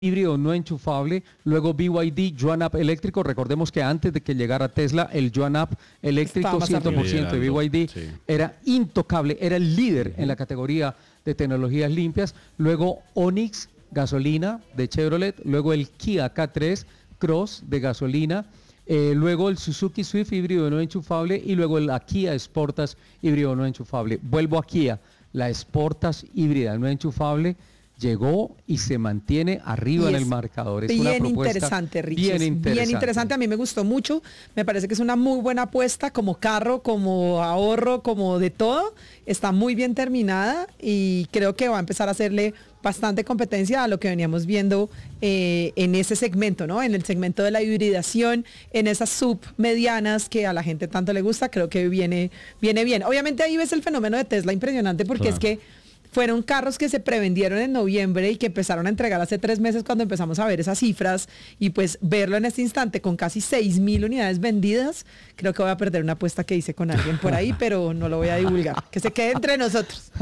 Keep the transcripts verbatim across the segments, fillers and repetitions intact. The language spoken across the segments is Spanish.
híbrido no enchufable, luego B Y D, Yuan-Up eléctrico. Recordemos que antes de que llegara Tesla, el Yuan-Up eléctrico cien por ciento de B Y D sí. era intocable, era el líder uh-huh. en la categoría de tecnologías limpias. Luego Onix, gasolina de Chevrolet, luego el Kia K tres Cross de gasolina, eh, luego el Suzuki Swift híbrido no enchufable y luego la Kia Sportage híbrido no enchufable. Vuelvo a Kia, la Sportage híbrida no enchufable llegó y se mantiene arriba en el marcador. Es bien una propuesta interesante, Richie. Bien interesante. Bien interesante, a mí me gustó mucho. Me parece que es una muy buena apuesta como carro, como ahorro, como de todo. Está muy bien terminada y creo que va a empezar a hacerle bastante competencia a lo que veníamos viendo eh, en ese segmento, ¿no? En el segmento de la hibridación, en esas submedianas que a la gente tanto le gusta, creo que viene, viene bien. Obviamente ahí ves el fenómeno de Tesla impresionante porque claro. es que fueron carros que se prevendieron en noviembre y que empezaron a entregar hace tres meses cuando empezamos a ver esas cifras y pues verlo en este instante con casi seis mil unidades vendidas, creo que voy a perder una apuesta que hice con alguien por ahí, pero no lo voy a divulgar, que se quede entre nosotros.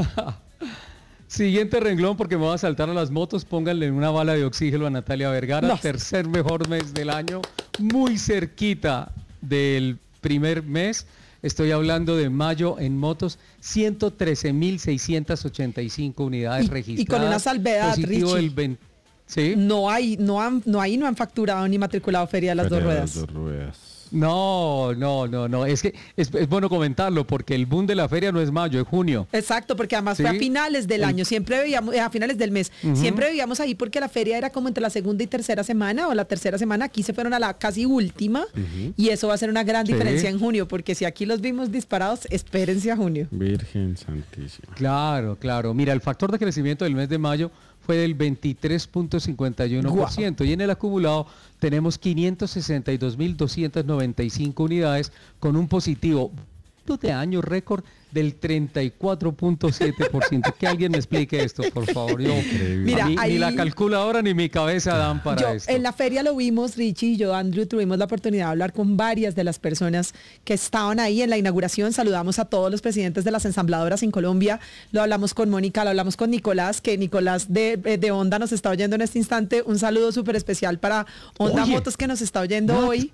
Siguiente renglón porque me voy a saltar a las motos, pónganle una bala de oxígeno a Natalia Vergara, no. tercer mejor mes del año, muy cerquita del primer mes. Estoy hablando de mayo en motos, ciento trece mil seiscientos ochenta y cinco unidades y, registradas. Y con una salvedad, Richie. El veinte, ¿sí? No hay, no han, no hay, no han facturado ni matriculado feria de las Feria dos de ruedas. Las dos ruedas. No, no, no, no. Es que es, es bueno comentarlo porque el boom de la feria no es mayo, es junio. Exacto, porque además ¿sí? fue a finales del el... año, siempre veíamos, a finales del mes, uh-huh. siempre veíamos ahí porque la feria era como entre la segunda y tercera semana o la tercera semana, aquí se fueron a la casi última uh-huh. y eso va a ser una gran sí. diferencia en junio, porque si aquí los vimos disparados, espérense a junio. Virgen Santísima. Claro, claro. Mira, el factor de crecimiento del mes de mayo fue del veintitrés punto cincuenta y uno por ciento wow. y en el acumulado tenemos quinientos sesenta y dos mil doscientas noventa y cinco unidades con un positivo de año récord del treinta y cuatro punto siete por ciento. Que alguien me explique esto, por favor. Yo, Mira, ni, ahí, ni la calculadora ni mi cabeza dan para yo, esto. En la feria lo vimos, Richie y yo, Andrew, tuvimos la oportunidad de hablar con varias de las personas que estaban ahí en la inauguración. Saludamos a todos los presidentes de las ensambladoras en Colombia. Lo hablamos con Mónica, lo hablamos con Nicolás, que Nicolás de, de Honda nos está oyendo en este instante. Un saludo súper especial para Honda Oye, Motos que nos está oyendo Nat. hoy.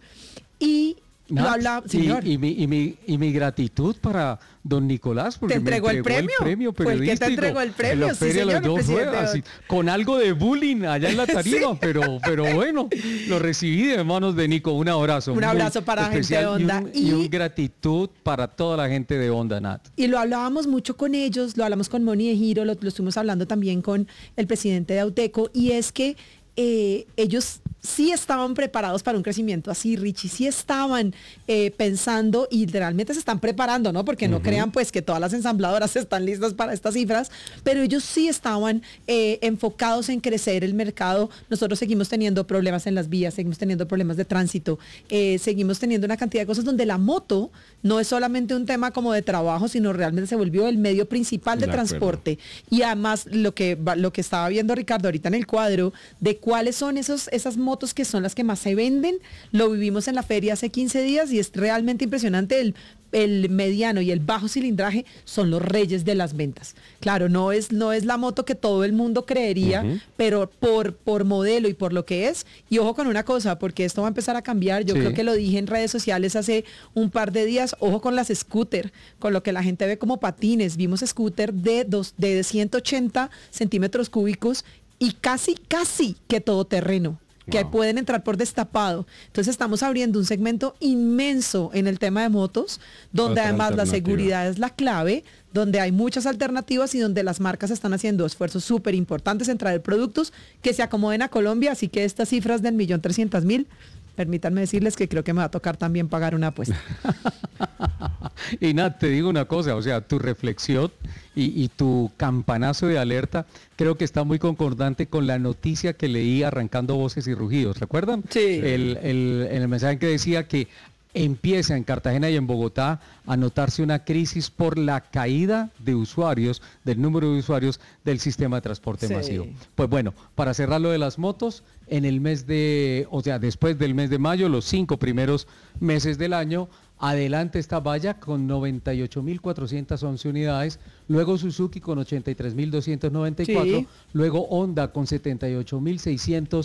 Y Nat, lo habla, señor. Y, y, mi, y, mi, y mi gratitud para don Nicolás porque ¿te entregó, me entregó el premio? el premio periodístico. ¿Fue el que te entregó el premio? En la feria sí, de las dos ruedas, de... con algo de bullying allá en la tarima, sí. pero, pero bueno, lo recibí de manos de Nico. Un abrazo. Un abrazo para la gente de Honda. Y, un, y, y un gratitud para toda la gente de Honda, Nat. Y lo hablábamos mucho con ellos, lo hablamos con Moni de Giro, lo, lo estuvimos hablando también con el presidente de Auteco, y es que eh, ellos sí estaban preparados para un crecimiento así, Richie, sí estaban eh, pensando y realmente se están preparando, ¿no? Porque no uh-huh. crean pues que todas las ensambladoras están listas para estas cifras, pero ellos sí estaban eh, enfocados en crecer el mercado. Nosotros seguimos teniendo problemas en las vías, seguimos teniendo problemas de tránsito, eh, seguimos teniendo una cantidad de cosas donde la moto no es solamente un tema como de trabajo, sino realmente se volvió el medio principal de, de transporte. Acuerdo. Y además lo que, lo que estaba viendo Ricardo ahorita en el cuadro, de cuáles son esos, esas motos que son las que más se venden, lo vivimos en la feria hace quince días y es realmente impresionante. El, el mediano y el bajo cilindraje son los reyes de las ventas. Claro, no es, no es la moto que todo el mundo creería, uh-huh. pero por, por modelo y por lo que es, y ojo con una cosa, porque esto va a empezar a cambiar, yo sí. creo que lo dije en redes sociales hace un par de días, ojo con las scooter, con lo que la gente ve como patines. Vimos scooter de, dos, de ciento ochenta centímetros cúbicos y casi, casi que todoterreno, que wow. pueden entrar por destapado. Entonces estamos abriendo un segmento inmenso en el tema de motos, donde Otra además la seguridad es la clave, donde hay muchas alternativas y donde las marcas están haciendo esfuerzos súper importantes en traer productos que se acomoden a Colombia. Así que estas cifras del millón trescientos mil, permítanme decirles que creo que me va a tocar también pagar una apuesta. Y Nat, te digo una cosa, o sea, tu reflexión y, y tu campanazo de alerta creo que está muy concordante con la noticia que leí arrancando voces y rugidos, ¿recuerdan? Sí. El, el, el mensaje que decía que empieza en Cartagena y en Bogotá a notarse una crisis por la caída de usuarios, del número de usuarios del sistema de transporte Sí. masivo. Pues bueno, para cerrar lo de las motos, en el mes de, o sea, después del mes de mayo, los cinco primeros meses del año, adelante está Vaya con noventa y ocho mil cuatrocientas once unidades, luego Suzuki con ochenta y tres mil doscientos noventa y cuatro, Sí. luego Honda con setenta y ocho mil seiscientos